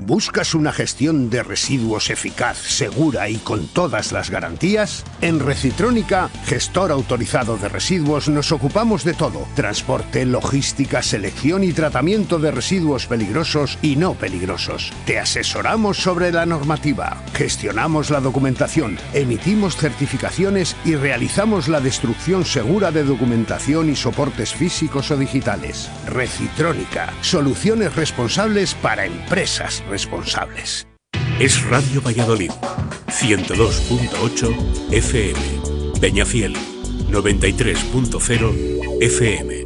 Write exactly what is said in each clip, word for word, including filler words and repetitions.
¿Buscas una gestión de residuos eficaz, segura y con todas las garantías? En Recitrónica, gestor autorizado de residuos, nos ocupamos de todo: transporte, logística, selección y tratamiento de residuos peligrosos y no peligrosos. Te asesoramos sobre la normativa, gestionamos la documentación, emitimos certificaciones y realizamos la destrucción segura de documentación y soportes físicos o digitales. Recitrónica, soluciones responsables para empresas responsables. Es Radio Valladolid, ciento dos punto ocho F M, Peñafiel, noventa y tres punto cero F M.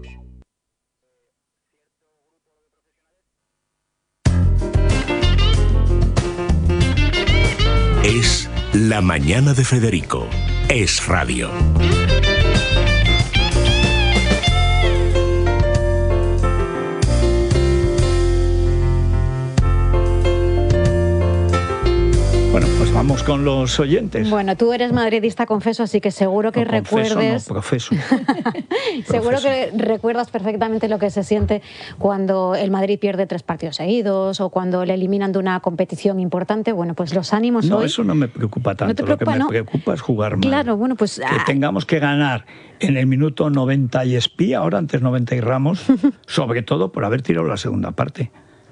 Es La Mañana de Federico. Es radio. Bueno, pues vamos con los oyentes. Bueno, tú eres madridista, confeso, así que seguro que no, confeso, recuerdes... No, profeso. Seguro que recuerdas perfectamente lo que se siente cuando el Madrid pierde tres partidos seguidos o cuando le eliminan de una competición importante. Bueno, pues los ánimos no, hoy... No, eso no me preocupa tanto. ¿No te preocupa, lo que me no? preocupa es jugar mal. Claro, bueno, pues... Que tengamos que ganar en el minuto noventa y espía, ahora antes noventa y Ramos, sobre todo por haber tirado la segunda parte.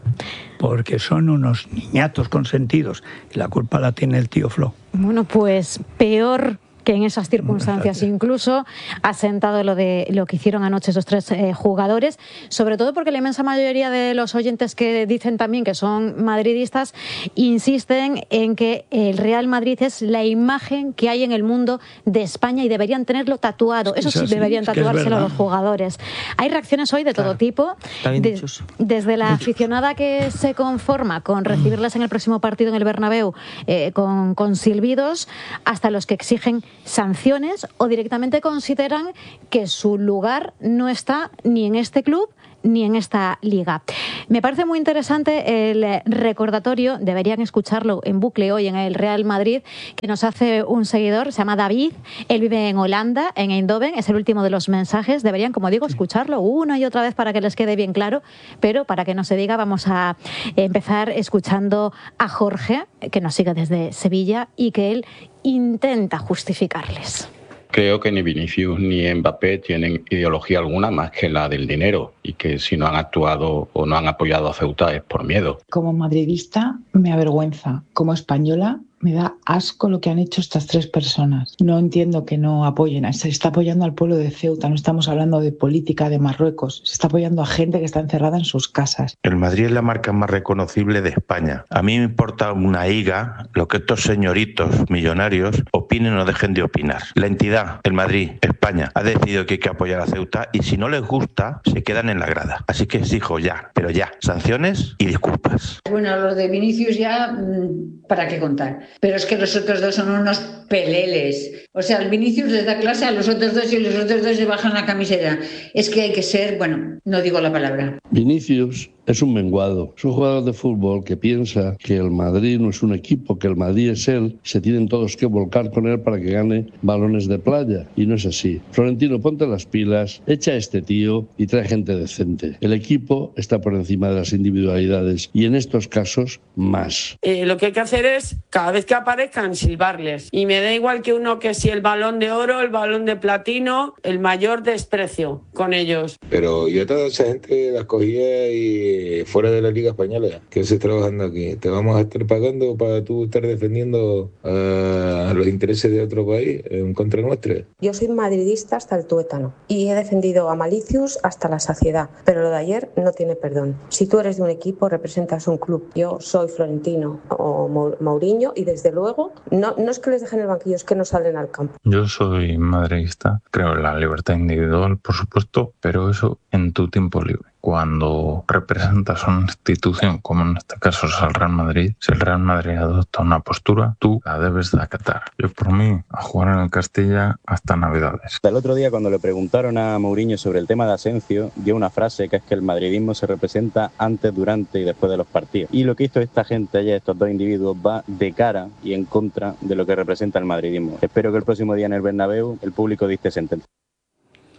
Porque son unos niñatos consentidos y la culpa la tiene el tío Flo. Bueno, pues peor que en esas circunstancias incluso ha sentado lo de lo que hicieron anoche esos tres eh, jugadores, sobre todo porque la inmensa mayoría de los oyentes que dicen también que son madridistas insisten en que el Real Madrid es la imagen que hay en el mundo de España y deberían tenerlo tatuado. Eso sí, deberían es tatuárselo es los jugadores. Hay reacciones hoy de claro, todo tipo, de, desde la aficionada que se conforma con recibirles en el próximo partido en el Bernabéu eh, con, con silbidos, hasta los que exigen sanciones o directamente consideran que su lugar no está ni en este club ni en esta liga. Me parece muy interesante el recordatorio, deberían escucharlo en bucle hoy en el Real Madrid, que nos hace un seguidor, se llama David, él vive en Holanda, en Eindhoven, es el último de los mensajes, deberían, como digo, escucharlo una y otra vez para que les quede bien claro, pero para que no se diga, vamos a empezar escuchando a Jorge, que nos sigue desde Sevilla y que él intenta justificarles. Creo que ni Vinicius ni Mbappé tienen ideología alguna más que la del dinero y que si no han actuado o no han apoyado a Ceuta es por miedo. Como madridista me avergüenza, como española me da asco lo que han hecho estas tres personas. No entiendo que no apoyen. Se está apoyando al pueblo de Ceuta. No estamos hablando de política de Marruecos. Se está apoyando a gente que está encerrada en sus casas. El Madrid es la marca más reconocible de España. A mí me importa una higa lo que estos señoritos millonarios opinen o dejen de opinar. La entidad, el Madrid, España, ha decidido que hay que apoyar a Ceuta y si no les gusta, se quedan en la grada. Así que exijo ya, pero ya, sanciones y disculpas. Bueno, los de Vinicius ya, ¿para qué contar? Pero es que los otros dos son unos peleles. O sea, el Vinicius les da clase a los otros dos y los otros dos se bajan la camiseta. Es que hay que ser, bueno, no digo la palabra. Vinicius es un menguado, es un jugador de fútbol que piensa que el Madrid no es un equipo, que el Madrid es él, se tienen todos que volcar con él para que gane balones de playa, y no es así. Florentino, ponte las pilas, echa a este tío y trae gente decente. El equipo está por encima de las individualidades y en estos casos más. Eh, lo que hay que hacer es, cada vez que aparezcan, silbarles. Y me da igual que uno que si el balón de oro, el balón de platino, el mayor desprecio con ellos. Pero yo toda esa gente la cogía y fuera de la Liga Española, que se está trabajando aquí. Te vamos a estar pagando para tú estar defendiendo a, a los intereses de otro país en contra nuestra. Yo soy madridista hasta el tuétano y he defendido a Malicius hasta la saciedad, pero lo de ayer no tiene perdón. Si tú eres de un equipo, representas un club. Yo soy Florentino o Mourinho y desde luego no, no es que les dejen el banquillo, es que no salen al campo. Yo soy madridista, creo en la libertad individual, por supuesto, pero eso en tu tiempo libre. Cuando representas una institución, como en este caso es el Real Madrid, si el Real Madrid adopta una postura, tú la debes de acatar. Yo por mí, a jugar en el Castilla hasta Navidades. El otro día cuando le preguntaron a Mourinho sobre el tema de Asensio, dio una frase que es que el madridismo se representa antes, durante y después de los partidos. Y lo que hizo esta gente ayer, estos dos individuos, va de cara y en contra de lo que representa el madridismo. Espero que el próximo día en el Bernabéu el público dicte sentencia.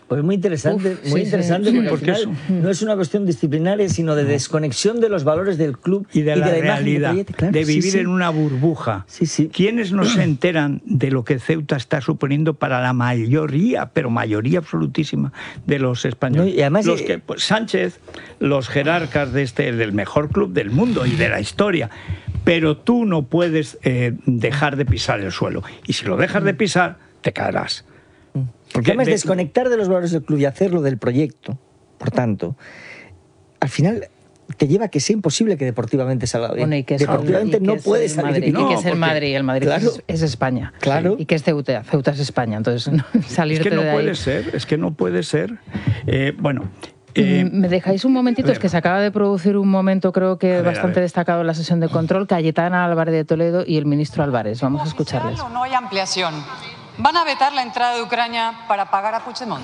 Pues muy interesante, Uf, muy sí, interesante sí. porque, Porque al final no es una cuestión disciplinaria, sino de desconexión de los valores del club y de la, imagen realidad, del proyecto. Claro, de vivir sí, sí. en una burbuja. Sí, sí. ¿Quiénes no se enteran de lo que Ceuta está suponiendo para la mayoría, pero mayoría absolutísima de los españoles? No, y además, los eh, que, pues, Sánchez, los jerarcas de este, del mejor club del mundo y de la historia. Pero tú no puedes eh, dejar de pisar el suelo. Y si lo dejas de pisar, te caerás. Porque además de- desconectar de los valores del club y hacerlo del proyecto, por tanto, al final te lleva a que sea imposible que deportivamente salga bien. Bueno, y que es, deportivamente y que no es puede el salir Madrid, bien. y que es el porque- Madrid, el Madrid claro. es, es España. Claro. Y que es Ceuta, Ceuta es España. Entonces, no, salirte Es que no de ahí. puede ser, es que no puede ser. Eh, bueno... eh, ¿Me dejáis un momentito? a Es ver. que se acaba de producir un momento, creo que A ver, bastante a ver. destacado en la sesión de control, Cayetana Álvarez de Toledo y el ministro Álvarez. Vamos a escucharles. ¿O no hay ampliación? ¿Van a vetar la entrada de Ucrania para pagar a Puigdemont?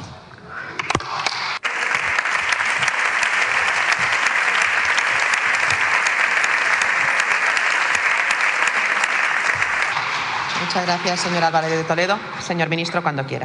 Muchas gracias, señor Álvarez de Toledo. Señor ministro, cuando quiera.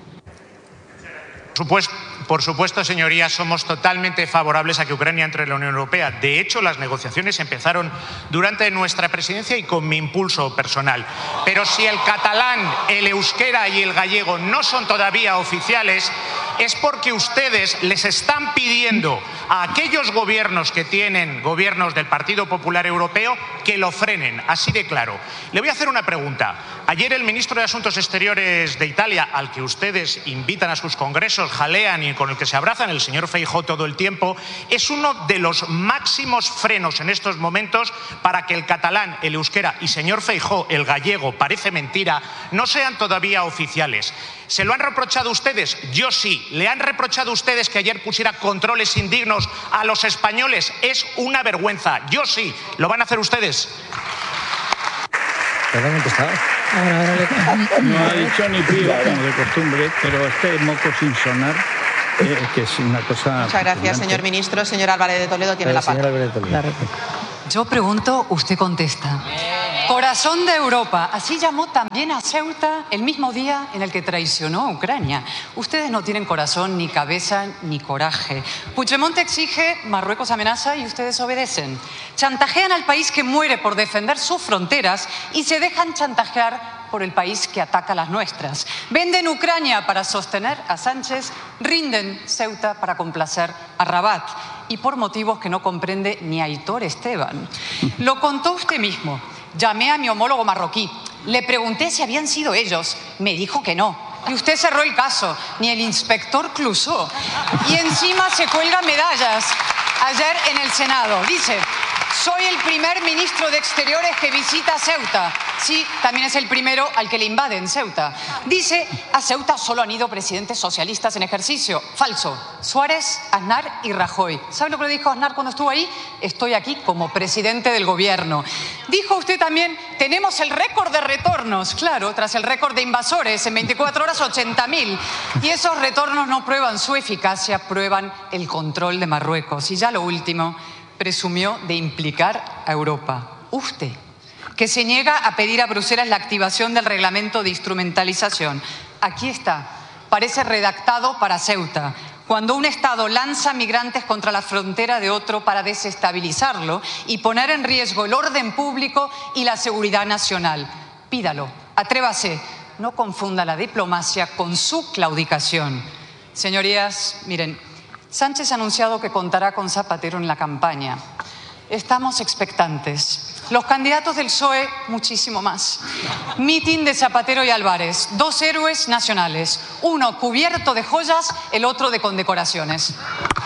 Por supuesto, por supuesto, señorías, somos totalmente favorables a que Ucrania entre en la Unión Europea. De hecho, las negociaciones empezaron durante nuestra presidencia y con mi impulso personal. Pero si el catalán, el euskera y el gallego no son todavía oficiales, es porque ustedes les están pidiendo a aquellos gobiernos que tienen gobiernos del Partido Popular Europeo que lo frenen, así de claro. Le voy a hacer una pregunta. Ayer el ministro de Asuntos Exteriores de Italia, al que ustedes invitan a sus congresos, jalean y con el que se abrazan, el señor Feijóo todo el tiempo, es uno de los máximos frenos en estos momentos para que el catalán, el euskera y, señor Feijóo, el gallego, parece mentira, no sean todavía oficiales. ¿Se lo han reprochado ustedes? Yo sí. ¿Le han reprochado ustedes que ayer pusiera controles indignos a los españoles? Es una vergüenza. Yo sí. ¿Lo van a hacer ustedes? No ha dicho ni piba, como de costumbre, pero este moco sin sonar, eh, que es una cosa... Muchas gracias, fascinante. señor ministro. Señor Álvarez de Toledo tiene la palabra. Yo pregunto, usted contesta. Corazón de Europa, así llamó también a Ceuta el mismo día en el que traicionó a Ucrania. Ustedes no tienen corazón, ni cabeza, ni coraje. Puigdemont exige, Marruecos amenaza y ustedes obedecen. Chantajean al país que muere por defender sus fronteras y se dejan chantajear por el país que ataca las nuestras. Venden Ucrania para sostener a Sánchez, rinden Ceuta para complacer a Rabat. Y por motivos que no comprende ni Aitor Esteban. Lo contó usted mismo. Llamé a mi homólogo marroquí. Le pregunté si habían sido ellos. Me dijo que no. Y usted cerró el caso. Ni el inspector Clouseau. Y encima se cuelga medallas. Ayer en el Senado. Dice, soy el primer ministro de Exteriores que visita Ceuta. Sí, también es el primero al que le invaden Ceuta. Dice, a Ceuta solo han ido presidentes socialistas en ejercicio. Falso. Suárez, Aznar y Rajoy. ¿Sabe lo que le dijo Aznar cuando estuvo ahí? Estoy aquí como presidente del gobierno. Dijo usted también, tenemos el récord de retornos. Claro, tras el récord de invasores, en veinticuatro horas ochenta mil. Y esos retornos no prueban su eficacia, prueban el control de Marruecos. Y ya lo último, presumió de implicar a Europa. Usted, que se niega a pedir a Bruselas la activación del reglamento de instrumentalización. Aquí está, parece redactado para Ceuta. Cuando un Estado lanza migrantes contra la frontera de otro para desestabilizarlo y poner en riesgo el orden público y la seguridad nacional. Pídalo, atrévase, no confunda la diplomacia con su claudicación. Señorías, miren, Sánchez ha anunciado que contará con Zapatero en la campaña. Estamos expectantes. Los candidatos del P S O E, muchísimo más. Mitin de Zapatero y Álvarez, dos héroes nacionales. Uno cubierto de joyas, el otro de condecoraciones.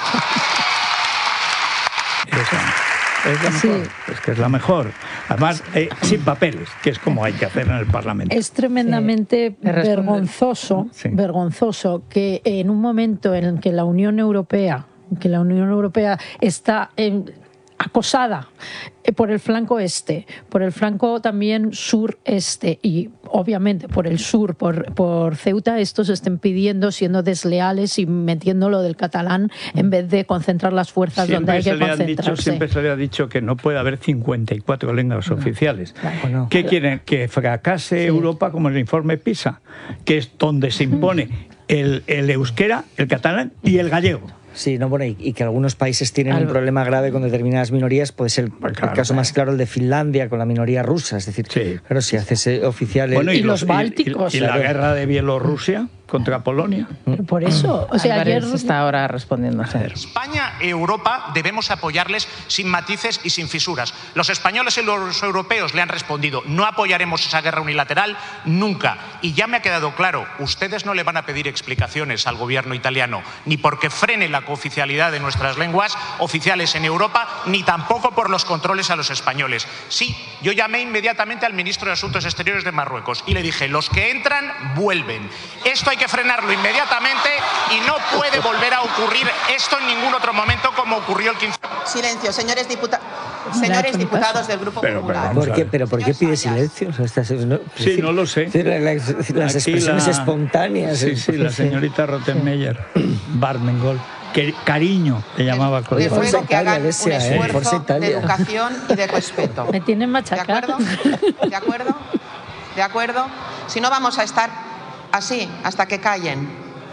Es la mejor, es que es la mejor. Además, eh, sin papeles, que es como hay que hacer en el Parlamento. Es tremendamente Sí. vergonzoso, Sí. vergonzoso que en un momento en el que la Unión Europea, que la Unión Europea está en, acosada por el flanco este, por el flanco también sur-este y obviamente por el sur, por, por Ceuta, estos estén pidiendo, siendo desleales y metiendo lo del catalán en vez de concentrar las fuerzas donde hay que se le han dicho, concentrarse. siempre se le ha dicho que no puede haber cincuenta y cuatro lenguas oficiales. Claro. ¿Qué quieren? Que fracase Europa como el informe PISA, que es donde se impone el, el euskera, el catalán y el gallego. Sí, no, bueno, y, y que algunos países tienen Algo. un problema grave con determinadas minorías, puede ser pues claro, el caso claro. más claro el de Finlandia con la minoría rusa, es decir, sí. claro, si haces oficial... Bueno, el, y, y los, los bálticos. Y, y, y la guerra de Bielorrusia contra Polonia. Pero por eso, o sea, Álvarez ayer está ahora respondiendo. España y Europa debemos apoyarles sin matices y sin fisuras. Los españoles y los europeos le han respondido, no apoyaremos esa guerra unilateral nunca. Y ya me ha quedado claro, ustedes no le van a pedir explicaciones al gobierno italiano, ni porque frene la cooficialidad de nuestras lenguas oficiales en Europa, ni tampoco por los controles a los españoles. Sí, yo llamé inmediatamente al ministro de Asuntos Exteriores de Marruecos y le dije, los que entran, vuelven. Esto hay que frenarlo inmediatamente y no puede volver a ocurrir esto en ningún otro momento como ocurrió el quince. Silencio, señores diputados. Señores diputados del Grupo pero, Popular. ¿Por qué, ¿Pero por qué pide silencio? O sea, no, sí, sí, no lo sé. La, la, las expresiones la, espontáneas. Sí, sí, la señorita Rottenmeier, Bartmengol, que cariño le llamaba con Les ruego que hagan un esfuerzo eh, de educación y de respeto. Me tienen machacado. ¿De acuerdo? ¿De acuerdo? ¿De acuerdo? Si no, vamos a estar así hasta que callen.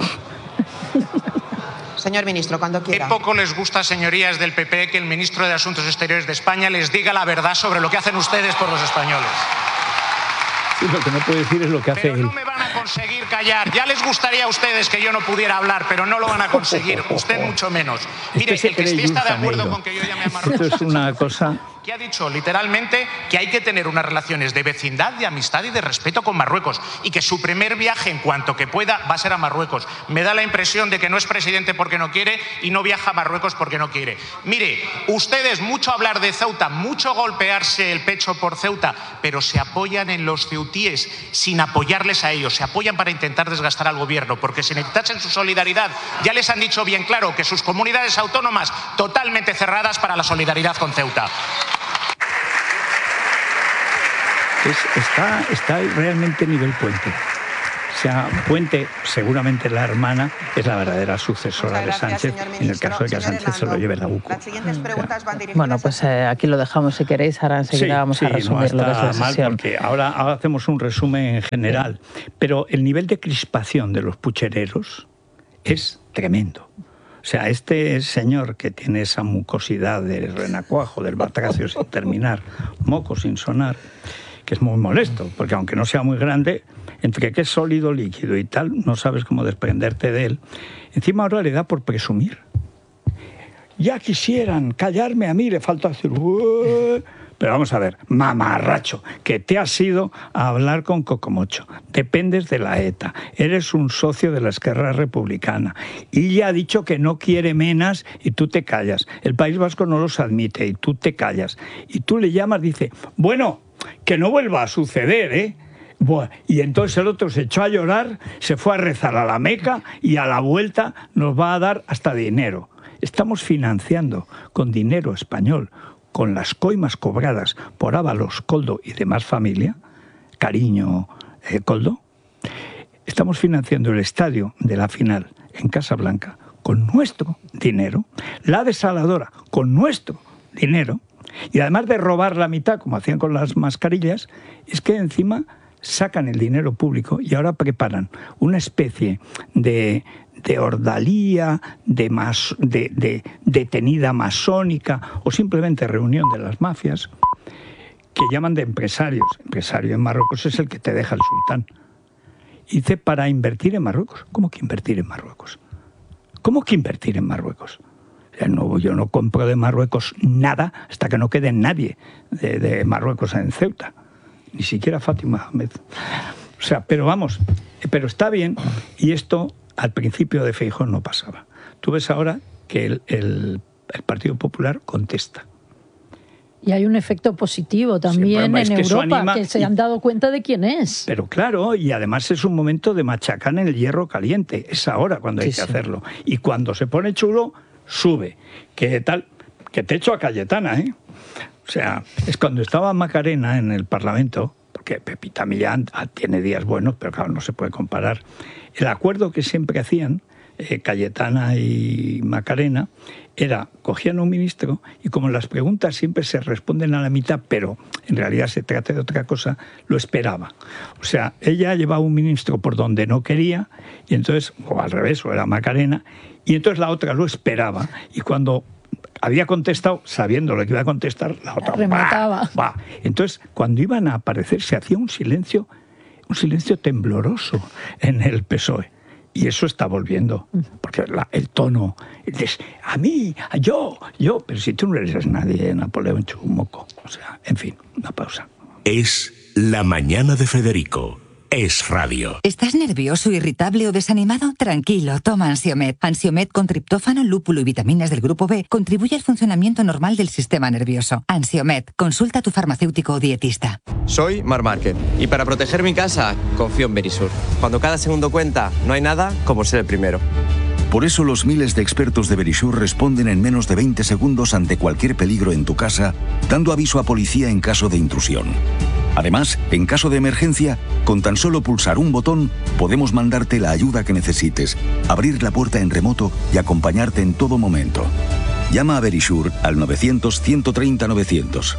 Señor ministro, cuando quiera. Qué poco les gusta, señorías del P P, que el ministro de Asuntos Exteriores de España les diga la verdad sobre lo que hacen ustedes por los españoles. Sí, lo que no puede decir es lo que hace pero él. No me van a conseguir callar. Ya les gustaría a ustedes que yo no pudiera hablar, pero no lo van a conseguir. Usted mucho menos. Mire, este el que sí está de acuerdo con que yo llame a Marruecos... Esto es una cosa... que ha dicho literalmente que hay que tener unas relaciones de vecindad, de amistad y de respeto con Marruecos y que su primer viaje, en cuanto que pueda, va a ser a Marruecos. Me da la impresión de que no es presidente porque no quiere y no viaja a Marruecos porque no quiere. Mire, ustedes mucho hablar de Ceuta, mucho golpearse el pecho por Ceuta, pero se apoyan en los ceutíes sin apoyarles a ellos, se apoyan para intentar desgastar al gobierno, porque si necesitasen su solidaridad, ya les han dicho bien claro que sus comunidades autónomas totalmente cerradas para la solidaridad con Ceuta. Es, está, está realmente nivel Puente. O sea, Puente, seguramente la hermana, es la verdadera sucesora gracias, de Sánchez, en el caso de que a Sánchez Hernández se lo lleve la U C U. Las siguientes preguntas van dirigidas bueno, pues eh, aquí lo dejamos si queréis, ahora enseguida sí, vamos sí, a resumir no lo que es la mal sesión. Porque ahora, ahora hacemos un resumen en general, pero el nivel de crispación de los puchereros es tremendo. O sea, este señor que tiene esa mucosidad del renacuajo, del batracio sin terminar, moco sin sonar, que es muy molesto, porque aunque no sea muy grande, entre que es sólido, líquido y tal, no sabes cómo desprenderte de él. Encima ahora le da por presumir. Ya quisieran callarme a mí, le falta hacer... Ué. Pero vamos a ver, mamarracho, que te has ido a hablar con Cocomocho, dependes de la ETA, eres un socio de la Esquerra Republicana, y ya ha dicho que no quiere menas y tú te callas. El País Vasco no los admite y tú te callas. Y tú le llamas, dice, bueno, que no vuelva a suceder, ¿eh? Bueno, y entonces el otro se echó a llorar, se fue a rezar a la Meca y a la vuelta nos va a dar hasta dinero. Estamos financiando con dinero español, con las coimas cobradas por Ábalos, Koldo y demás familia, cariño, eh, Koldo, estamos financiando el estadio de la final en Casablanca con nuestro dinero, la desaladora con nuestro dinero, y además de robar la mitad, como hacían con las mascarillas, es que encima sacan el dinero público y ahora preparan una especie de... de ordalía, de, mas, de, de detenida masónica o simplemente reunión de las mafias, que llaman de empresarios. Empresario en Marruecos es el que te deja el sultán. Y dice, para invertir en Marruecos. ¿Cómo que invertir en Marruecos? ¿Cómo que invertir en Marruecos? No, yo no compro de Marruecos nada hasta que no quede nadie de, de Marruecos en Ceuta. Ni siquiera Fátima Ahmed. O sea, pero vamos, pero está bien, y esto... al principio de Feijóo no pasaba. Tú ves ahora que el, el, el Partido Popular contesta. Y hay un efecto positivo también sí, en Europa, que, anima, que se han dado cuenta de quién es. Pero claro, y además es un momento de machacar en el hierro caliente. Es ahora cuando hay sí, que sí. hacerlo. Y cuando se pone chulo, sube. Que tal, que te echo a Cayetana, ¿eh? O sea, es cuando estaba Macarena en el Parlamento, porque Pepita Millán tiene días buenos, pero claro, no se puede comparar. El acuerdo que siempre hacían, eh, Cayetana y Macarena, era, cogían a un ministro y como las preguntas siempre se responden a la mitad, pero en realidad se trata de otra cosa, lo esperaba. O sea, ella llevaba un ministro por donde no quería, y entonces, o al revés, o era Macarena, y entonces la otra lo esperaba, y cuando había contestado, sabiendo lo que iba a contestar, la otra remataba. Va, va. Entonces, cuando iban a aparecer, se hacía un silencio, un silencio tembloroso en el P S O E. Y eso está volviendo, porque la, el tono, es, a mí, a yo, yo, pero si tú no eres nadie, Napoleón Chumuco. O sea, en fin, una pausa. Es La Mañana de Federico. Es radio. ¿Estás nervioso, irritable o desanimado? Tranquilo, toma Ansiomed. Ansiomed con triptófano, lúpulo y vitaminas del grupo B contribuye al funcionamiento normal del sistema nervioso. Ansiomed, consulta a tu farmacéutico o dietista. Soy Mar Márquez y para proteger mi casa confío en Verisur. Cuando cada segundo cuenta, no hay nada como ser el primero. Por eso los miles de expertos de Verisur responden en menos de veinte segundos ante cualquier peligro en tu casa, dando aviso a policía en caso de intrusión. Además, en caso de emergencia, con tan solo pulsar un botón, podemos mandarte la ayuda que necesites, abrir la puerta en remoto y acompañarte en todo momento. Llama a Verisur al novecientos, ciento treinta, novecientos.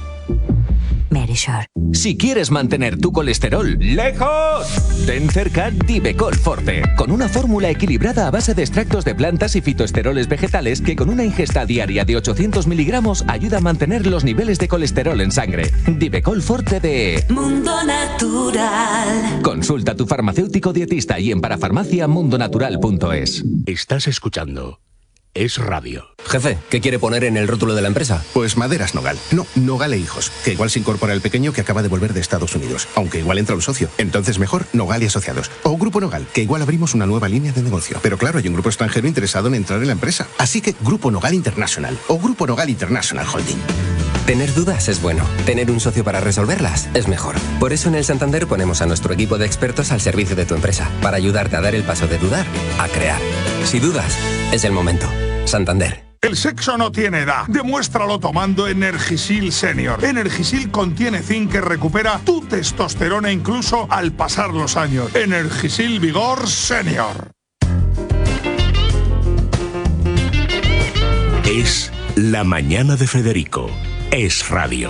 Verisur. Si quieres mantener tu colesterol lejos, ten cerca Divecol Forte, con una fórmula equilibrada a base de extractos de plantas y fitoesteroles vegetales que con una ingesta diaria de ochocientos miligramos ayuda a mantener los niveles de colesterol en sangre. Divecol Forte de Mundo Natural. Consulta a tu farmacéutico dietista y en parafarmacia mundonatural punto es. Estás escuchando Es radio. Jefe, ¿qué quiere poner en el rótulo de la empresa? Pues Maderas Nogal. No, Nogal e Hijos. Que igual se incorpora el pequeño que acaba de volver de Estados Unidos. Aunque igual entra un socio. Entonces mejor Nogal y Asociados. O Grupo Nogal, que igual abrimos una nueva línea de negocio. Pero claro, hay un grupo extranjero interesado en entrar en la empresa. Así que Grupo Nogal International. O Grupo Nogal International Holding. Tener dudas es bueno. Tener un socio para resolverlas es mejor. Por eso en el Santander ponemos a nuestro equipo de expertos al servicio de tu empresa. Para ayudarte a dar el paso de dudar a crear. Si dudas, es el momento. Santander. El sexo no tiene edad. Demuéstralo tomando Energisil Senior. Energisil contiene zinc que recupera tu testosterona incluso al pasar los años. Energisil Vigor Senior. Es La Mañana de Federico. Es radio.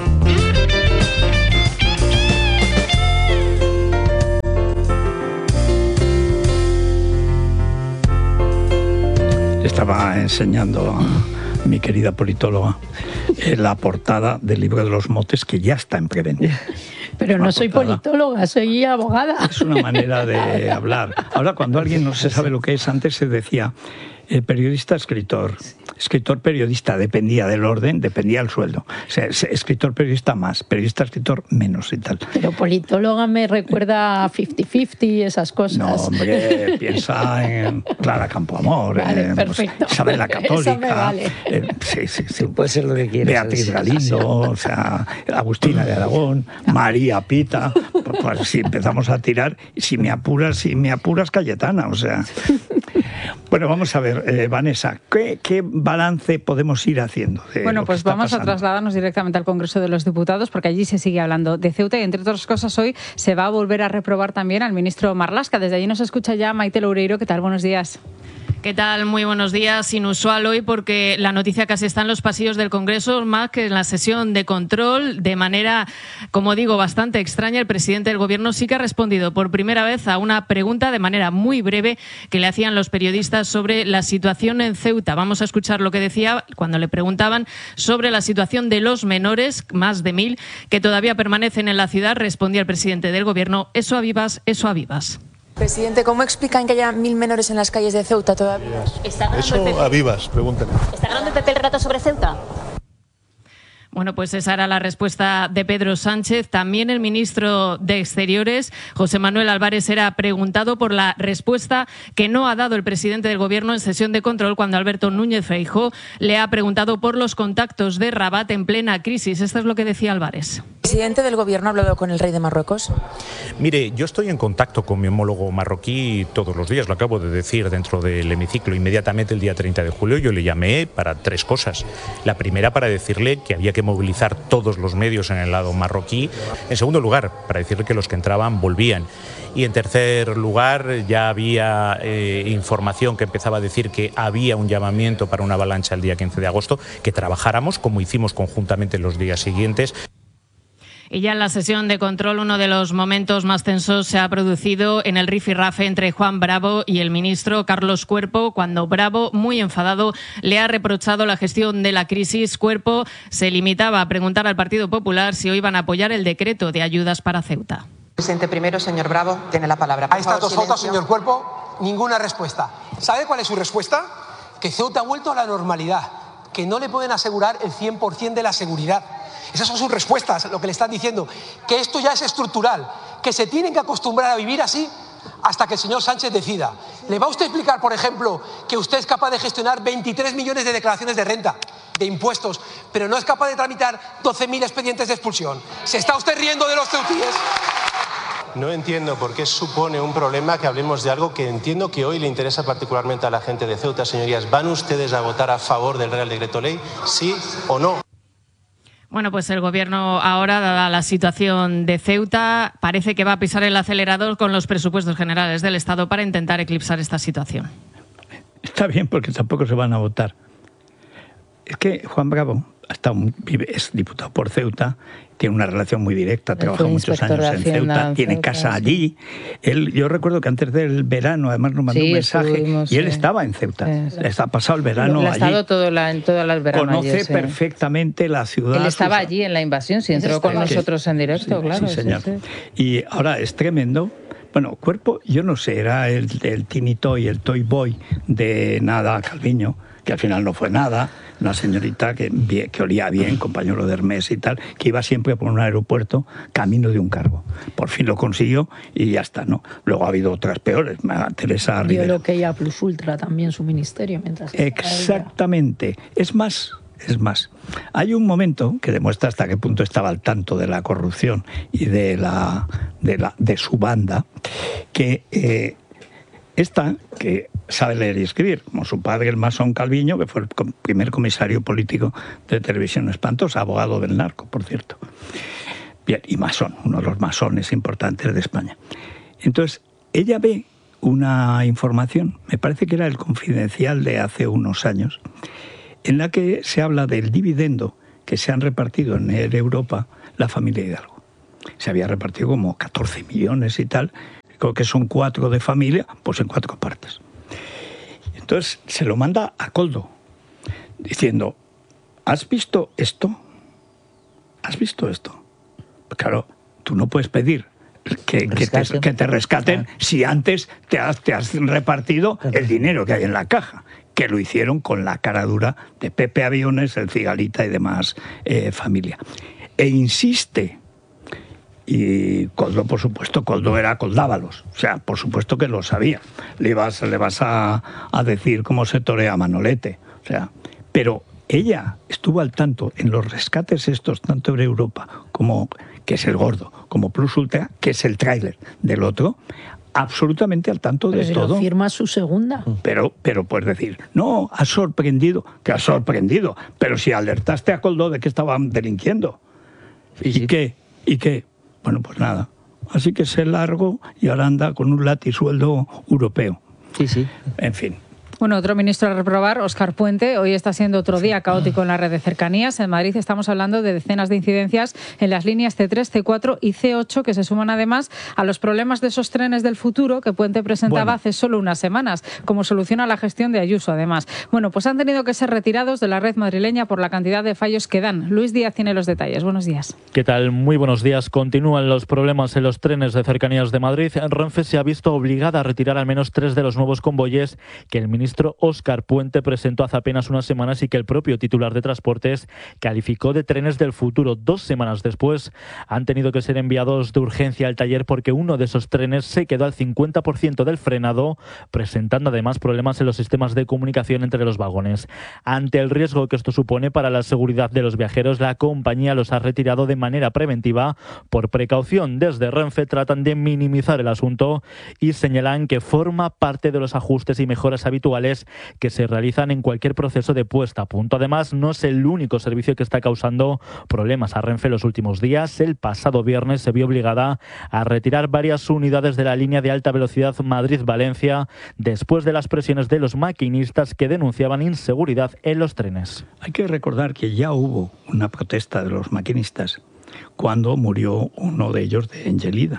Estaba enseñando a mi querida politóloga eh, la portada del libro de los motes, que ya está en preventa. Pero no soy politóloga, soy abogada. Es una manera de hablar. Ahora, cuando alguien no se sabe lo que es, antes se decía eh, periodista, escritor. Escritor, periodista, dependía del orden, dependía del sueldo. O sea, escritor, periodista más, periodista, escritor menos y tal. Pero politóloga me recuerda a cincuenta cincuenta, esas cosas. No, hombre, piensa en Clara Campoamor, vale, eh, perfecto. Pues, Isabel la Católica. Esa me vale. eh, sí, sí, sí. Puede ser lo que quieras. Beatriz Galindo, o sea, Agustina de Aragón, María Pita. Pues, pues si empezamos a tirar, si me apuras, si me apuras, Cayetana, o sea. Bueno, vamos a ver, eh, Vanessa, ¿qué, qué balance podemos ir haciendo? De bueno, lo pues que está vamos pasando? a trasladarnos directamente al Congreso de los Diputados, porque allí se sigue hablando de Ceuta y, entre otras cosas, hoy se va a volver a reprobar también al ministro Marlaska. Desde allí nos escucha ya Maite Loureiro. ¿Qué tal? Buenos días. ¿Qué tal? Muy buenos días. Inusual hoy porque la noticia casi está en los pasillos del Congreso, más que en la sesión de control. De manera, como digo, bastante extraña, el presidente del Gobierno sí que ha respondido por primera vez a una pregunta de manera muy breve que le hacían los periodistas sobre la situación en Ceuta. Vamos a escuchar lo que decía cuando le preguntaban sobre la situación de los menores, más de mil, que todavía permanecen en la ciudad. Respondía el presidente del Gobierno: eso a vivas, eso a vivas. Presidente, ¿cómo explican que haya mil menores en las calles de Ceuta todavía? Eso a vivas, pregúntale. ¿Está ganando el P P el relato sobre Ceuta? Bueno, pues esa era la respuesta de Pedro Sánchez. También el ministro de Exteriores, José Manuel Álvarez, era preguntado por la respuesta que no ha dado el presidente del Gobierno en sesión de control cuando Alberto Núñez Feijóo le ha preguntado por los contactos de Rabat en plena crisis. Esto es lo que decía Álvarez. ¿El presidente del gobierno ha hablado con el rey de Marruecos? Mire, yo estoy en contacto con mi homólogo marroquí todos los días, lo acabo de decir dentro del hemiciclo. Inmediatamente el día treinta de julio yo le llamé para tres cosas. La primera, para decirle que había que movilizar todos los medios en el lado marroquí. En segundo lugar, para decirle que los que entraban volvían. Y en tercer lugar, ya había eh, información que empezaba a decir que había un llamamiento para una avalancha el día quince de agosto, que trabajáramos como hicimos conjuntamente los días siguientes. Y ya en la sesión de control, uno de los momentos más tensos se ha producido en el rifirrafe entre Juan Bravo y el ministro Carlos Cuerpo, cuando Bravo, muy enfadado, le ha reprochado la gestión de la crisis. Cuerpo se limitaba a preguntar al Partido Popular si hoy iban a apoyar el decreto de ayudas para Ceuta. Presidente primero, señor Bravo, tiene la palabra. A estas dos fotos, señor Cuerpo, ninguna respuesta. ¿Sabe cuál es su respuesta? Que Ceuta ha vuelto a la normalidad, que no le pueden asegurar el cien por ciento de la seguridad. Esas son sus respuestas, lo que le están diciendo, que esto ya es estructural, que se tienen que acostumbrar a vivir así hasta que el señor Sánchez decida. ¿Le va usted a explicar, por ejemplo, que usted es capaz de gestionar veintitrés millones de declaraciones de renta, de impuestos, pero no es capaz de tramitar doce mil expedientes de expulsión? ¿Se está usted riendo de los ceutíes? No entiendo por qué supone un problema que hablemos de algo que entiendo que hoy le interesa particularmente a la gente de Ceuta. Señorías, ¿van ustedes a votar a favor del Real Decreto Ley? ¿Sí o no? Bueno, pues el Gobierno ahora, dada la situación de Ceuta, parece que va a pisar el acelerador con los presupuestos generales del Estado para intentar eclipsar esta situación. Está bien, porque tampoco se van a votar. Es que Juan Bravo hasta un, es diputado por Ceuta, tiene una relación muy directa, trabaja muchos años en Ceuta, tiene casa allí. Él, yo recuerdo que antes del verano, además nos mandó sí, un mensaje, y él sí. estaba en Ceuta. Sí, sí. Ha pasado el verano allí. Ha estado todo la, en todas las veranos. Conoce allí, sí. perfectamente la ciudad. Él estaba allí en la invasión, sí, entró con nosotros en directo, sí, claro. Sí, señor. Sí, sí. Y ahora es tremendo. Bueno, Cuerpo, yo no sé, era el, el Tini Toy, el Toy Boy de Nada Calviño, que al final no fue nada, una señorita que, que olía bien, compañero de Hermes y tal, que iba siempre por un aeropuerto camino de un cargo. Por fin lo consiguió y ya está, ¿no? Luego ha habido otras peores, Teresa Rivero. Dio lo que ella Plus Ultra también su ministerio. Mientras Exactamente. Es más, es más. Hay un momento que demuestra hasta qué punto estaba al tanto de la corrupción y de, la, de, la, de su banda, que... Eh, Esta, que sabe leer y escribir, como su padre, el masón Calviño, que fue el primer comisario político de Televisión Espantosa, abogado del narco, por cierto. Bien, y masón, uno de los masones importantes de España. Entonces, ella ve una información, me parece que era el Confidencial de hace unos años, en la que se habla del dividendo que se han repartido en Europa la familia Hidalgo. Se había repartido como catorce millones y tal, creo que son cuatro de familia, pues en cuatro partes. Entonces se lo manda a Koldo, diciendo, ¿has visto esto? ¿Has visto esto? Pues claro, tú no puedes pedir que, que, te, que te rescaten si antes te has, te has repartido el dinero que hay en la caja, que lo hicieron con la cara dura de Pepe Aviones, el Cigalita y demás eh, familia. E insiste... Y Koldo, por supuesto, Koldo era Coldávalos. O sea, por supuesto que lo sabía. Le vas, le vas a, a decir cómo se torea Manolete. O sea, pero ella estuvo al tanto en los rescates estos, tanto en Europa, como que es el gordo, como Plus Ultra, que es el tráiler del otro, absolutamente al tanto de pero todo. Firma su segunda. Pero, pero puedes decir, no, has sorprendido, que has sorprendido, pero si alertaste a Koldo de que estaban delinquiendo. ¿Y sí. qué? ¿Y qué? Bueno, pues nada. Así que se largó y ahora anda con un latisueldo europeo. Sí, sí. En fin. Bueno, otro ministro a reprobar, Óscar Puente. Hoy está siendo otro día caótico en la red de cercanías. En Madrid estamos hablando de decenas de incidencias en las líneas C tres, C cuatro y C ocho, que se suman además a los problemas de esos trenes del futuro que Puente presentaba bueno. hace solo unas semanas, como solución a la gestión de Ayuso, además. Bueno, pues han tenido que ser retirados de la red madrileña por la cantidad de fallos que dan. Luis Díaz tiene los detalles. Buenos días. ¿Qué tal? Muy buenos días. Continúan los problemas en los trenes de cercanías de Madrid. Renfe se ha visto obligada a retirar al menos tres de los nuevos convoyes que el ministro ministro Óscar Puente presentó hace apenas unas semanas y que el propio titular de Transportes calificó de trenes del futuro. Dos semanas después han tenido que ser enviados de urgencia al taller porque uno de esos trenes se quedó al cincuenta por ciento del frenado, presentando además problemas en los sistemas de comunicación entre los vagones. Ante el riesgo que esto supone para la seguridad de los viajeros, la compañía los ha retirado de manera preventiva. Por precaución, desde Renfe tratan de minimizar el asunto y señalan que forma parte de los ajustes y mejoras habituales que se realizan en cualquier proceso de puesta a punto. Además, no es el único servicio que está causando problemas a Renfe en los últimos días. El pasado viernes se vio obligada a retirar varias unidades de la línea de alta velocidad Madrid-Valencia después de las presiones de los maquinistas que denunciaban inseguridad en los trenes. Hay que recordar que ya hubo una protesta de los maquinistas cuando murió uno de ellos de Engelida,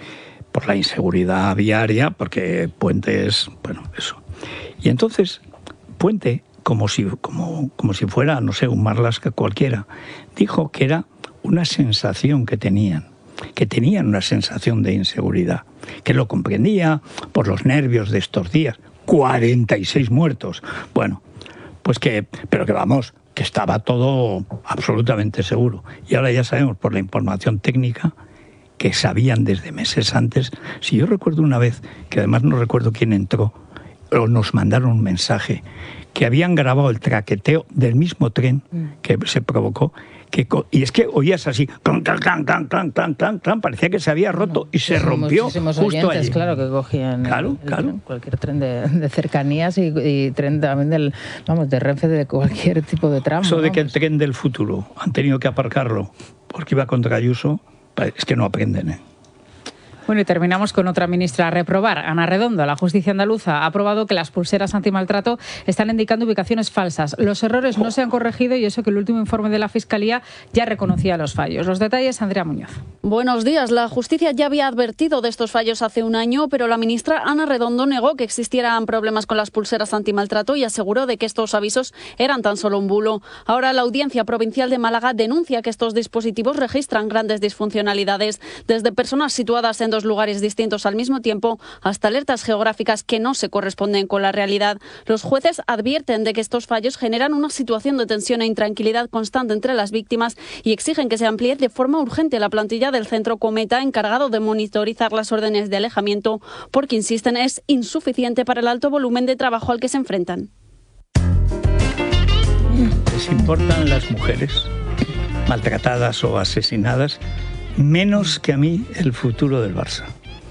por la inseguridad viaria, porque Puente es, bueno, eso. Y entonces, Puente, como si, como, como si fuera, no sé, un Marlaska cualquiera, dijo que era una sensación que tenían, que tenían una sensación de inseguridad, que lo comprendía por los nervios de estos días. cuarenta y seis muertos. Bueno, pues que, pero que vamos, que estaba todo absolutamente seguro. Y ahora ya sabemos por la información técnica que sabían desde meses antes. Si yo recuerdo una vez, que además no recuerdo quién entró, o nos mandaron un mensaje, que habían grabado el traqueteo del mismo tren que se provocó, que, y es que oías así, clan, clan, clan, clan, clan, clan, clan, clan, parecía que se había roto y se rompió justo oyentes, allí. Claro, que cogían claro, el, el claro. Tren, cualquier tren de, de cercanías y, y tren también del, vamos, de Renfe, de cualquier tipo de tramo. Eso de vamos. que el tren del futuro han tenido que aparcarlo porque iba contra Ayuso, es que no aprenden, ¿eh? Bueno, y terminamos con otra ministra a reprobar. Ana Redondo, la justicia andaluza, ha aprobado que las pulseras antimaltrato están indicando ubicaciones falsas. Los errores no se han corregido y eso que el último informe de la Fiscalía ya reconocía los fallos. Los detalles, Andrea Muñoz. Buenos días. La justicia ya había advertido de estos fallos hace un año, pero la ministra Ana Redondo negó que existieran problemas con las pulseras antimaltrato y aseguró de que estos avisos eran tan solo un bulo. Ahora la Audiencia Provincial de Málaga denuncia que estos dispositivos registran grandes disfuncionalidades, desde personas situadas en dos lugares distintos al mismo tiempo hasta alertas geográficas que no se corresponden con la realidad. Los jueces advierten de que estos fallos generan una situación de tensión e intranquilidad constante entre las víctimas y exigen que se amplíe de forma urgente la plantilla del Centro Cometa encargado de monitorizar las órdenes de alejamiento, porque, insisten, es insuficiente para el alto volumen de trabajo al que se enfrentan. Les importan las mujeres maltratadas o asesinadas menos que a mí el futuro del Barça.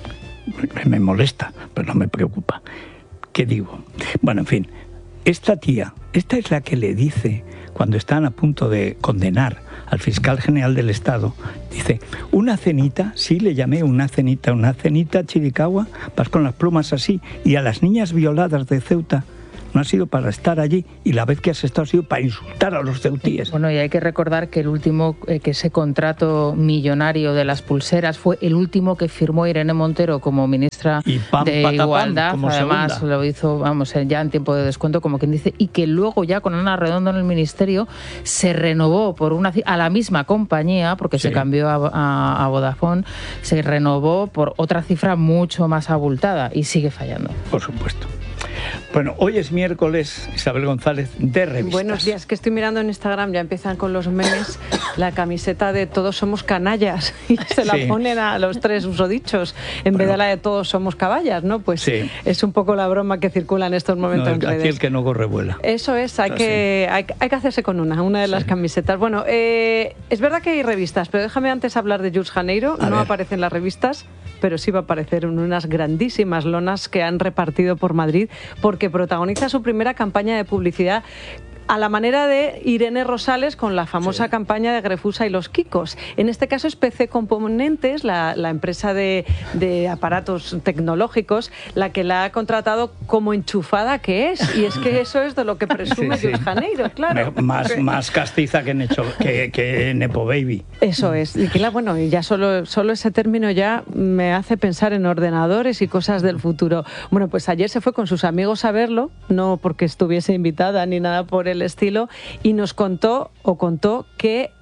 Me molesta, pero no me preocupa. ¿Qué digo? Bueno, en fin, esta tía, esta es la que le dice, cuando están a punto de condenar al fiscal general del Estado, dice, una cenita, sí, le llamé una cenita, una cenita, Chiricahua, vas con las plumas así, y a las niñas violadas de Ceuta, no ha sido para estar allí, y la vez que has estado ha sido para insultar a los ceutíes. Bueno, y hay que recordar que el último, eh, que ese contrato millonario de las pulseras fue el último que firmó Irene Montero como ministra y pam, de patapam, Igualdad. Como Además, segunda. Lo hizo, vamos, ya en tiempo de descuento, como quien dice, y que luego ya con Ana Redondo en el ministerio se renovó por una a la misma compañía, porque sí. se cambió a, a, a Vodafone, se renovó por otra cifra mucho más abultada y sigue fallando. Por supuesto. Bueno, hoy es miércoles, Isabel González, de revistas. Buenos días, que estoy mirando en Instagram, ya empiezan con los memes, la camiseta de todos somos canallas, y se la sí. ponen a los tres usodichos, en bueno. vez de la de todos somos caballas, ¿no? Pues sí. es un poco la broma que circula en estos momentos no, en redes. Aquí el que no corre vuela. Eso es, hay, que, hay, hay que hacerse con una, una de las sí. camisetas. Bueno, eh, es verdad que hay revistas, pero déjame antes hablar de Jules Janeiro, a no ver. aparecen las revistas, pero sí va a aparecer en unas grandísimas lonas que han repartido por Madrid, porque protagoniza su primera campaña de publicidad a la manera de Irene Rosales con la famosa sí. campaña de Grefusa y los Kikos. En este caso es P C Componentes, la, la empresa de, de aparatos tecnológicos, la que la ha contratado como enchufada que es. Y es que eso es de lo que presume sí, sí. Jules Janeiro, claro. Me, más, más castiza que, Necho, que, que Nepo Baby. Eso es. Y que la, bueno, ya solo, solo ese término ya me hace pensar en ordenadores y cosas del futuro. Bueno, pues ayer se fue con sus amigos a verlo, no porque estuviese invitada ni nada por el estilo, y nos contó o contó que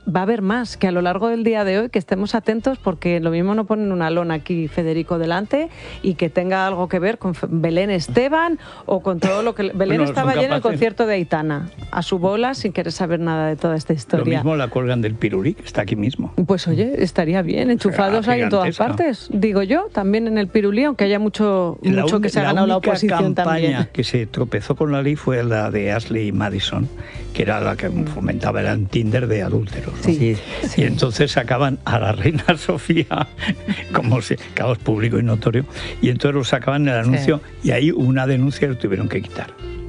va a haber más, que a lo largo del día de hoy que estemos atentos, porque lo mismo no ponen una lona aquí Federico delante y que tenga algo que ver con Belén Esteban o con todo lo que... Belén bueno, estaba allí en el concierto de Aitana, a su bola, sin querer saber nada de toda esta historia. Lo mismo la cuelgan del Pirulí, que está aquí mismo. Pues oye, estaría bien, enchufados ahí en todas partes, digo yo, también en el Pirulí, aunque haya mucho, mucho un, que se ha ganado la, la oposición también. La campaña que se tropezó con la ley fue la de Ashley Madison, que era la que fomentaba el Tinder de adúlteros, ¿no? Sí, sí. Y entonces sacaban a la reina Sofía, como si caos público y notorio, y entonces lo sacaban en el anuncio, sí. Y ahí una denuncia lo tuvieron que quitar,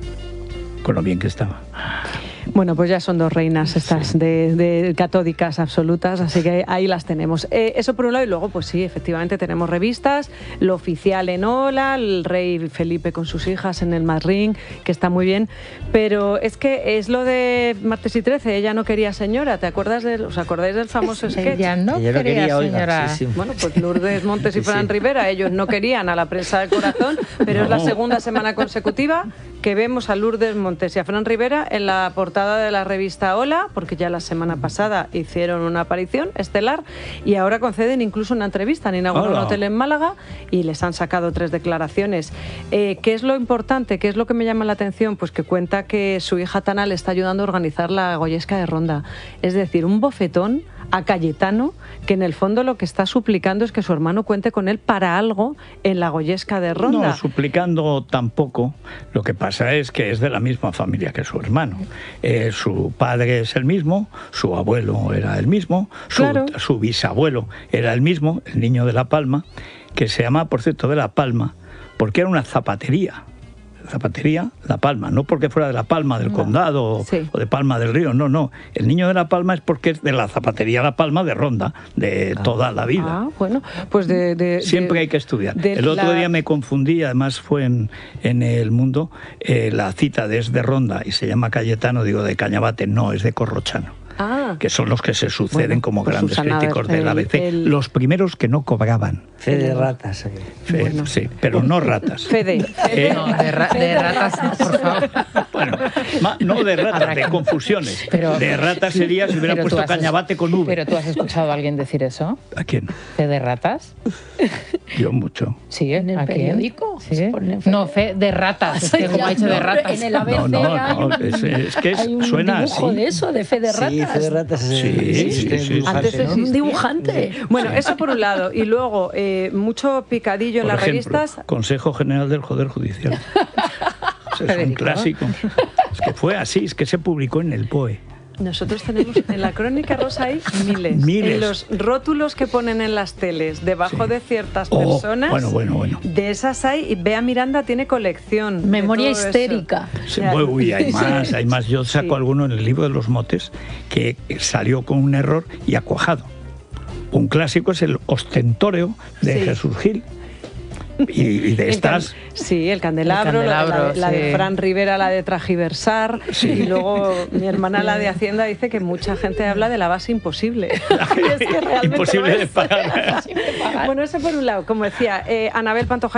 con lo bien que estaba. Bueno, pues ya son dos reinas estas sí. de, de catódicas absolutas, así que ahí las tenemos. Eh, eso por un lado, y luego, pues sí, efectivamente tenemos revistas, lo oficial en Ola, el rey Felipe con sus hijas en el Madrid, que está muy bien, pero es que es lo de Martes y trece, ella no quería señora, ¿te acuerdas de, ¿os acordáis del famoso sketch? Ella no ella quería, quería señora. Sí, sí. Bueno, pues Lourdes Montes y Fran sí. Rivera, ellos no querían a la prensa del corazón, pero no. Es la segunda semana consecutiva que vemos a Lourdes Montes y a Fran Rivera en la portada de la revista Hola, porque ya la semana pasada hicieron una aparición estelar y ahora conceden incluso una entrevista en un hotel en Málaga y les han sacado tres declaraciones. Eh, ¿Qué es lo importante? ¿Qué es lo que me llama la atención? Pues que cuenta que su hija Tana le está ayudando a organizar la Goyesca de Ronda. Es decir, un bofetón a Cayetano, que en el fondo lo que está suplicando es que su hermano cuente con él para algo en la Goyesca de Ronda. No, suplicando tampoco. Lo que pasa es que es de la misma familia que su hermano. Eh, su padre es el mismo, su abuelo era el mismo, su, claro. su bisabuelo era el mismo, el niño de La Palma, que se llama, por cierto, de La Palma, porque era una zapatería. Zapatería La Palma, no porque fuera de La Palma del no. Condado sí. o de Palma del Río, no, no. El niño de La Palma es porque es de la zapatería La Palma de Ronda, de ah. toda la vida. Ah, bueno, pues de... de Siempre de, hay que estudiar. El otro la... día me confundí, además fue en, en El Mundo, eh, la cita de es de Ronda y se llama Cayetano, digo de Cañabate, no, es de Corrochano. Ah. Que son los que se suceden bueno, como pues grandes Susana, críticos del A B C, el... los primeros que no cobraban. Fe de ratas. Fe, bueno. Sí, pero no ratas. Fede. ¿Eh? No, de, ra de ratas, por favor. Bueno, ma, no de ratas, de confusiones. Pero, de ratas sería si hubiera puesto Cañabate con V. ¿Pero tú has escuchado a alguien decir eso? ¿A quién? ¿Fe de ratas? Yo mucho. Sí, ¿en el ¿a periódico? ¿Sí? No, fe de ratas, que como ha hecho de ratas. En el A B C no, no, no, es, es que es, hay un suena dibujo así. de eso, de fe de ratas. Sí, fe de ratas. Sí, sí, sí, sí. Antes es un dibujante. Bueno, eso por un lado. Y luego, eh, mucho picadillo en por las ejemplo, revistas. Consejo General del Joder Judicial. Es un clásico. Es que fue así, es que se publicó en el P O E. Nosotros tenemos en la Crónica Rosa hay miles. miles. En los rótulos que ponen en las teles, debajo sí. de ciertas oh, personas. Bueno, bueno, bueno. De esas hay, y Bea Miranda tiene colección. Memoria histérica. Sí, uy, hay más, hay más. Yo saco sí. alguno en el libro de los motes que salió con un error y ha cuajado. Un clásico es el Ostentorio de sí. Jesús Gil. Y, y de estas... Sí, el candelabro, el candelabro la, la, sí. la de Fran Rivera, la de Tragiversar, sí. y luego mi hermana, la de Hacienda, dice que mucha gente habla de la base imposible. Es que realmente imposible de pagar. Bueno, eso por un lado. Como decía, eh, Anabel Pantoja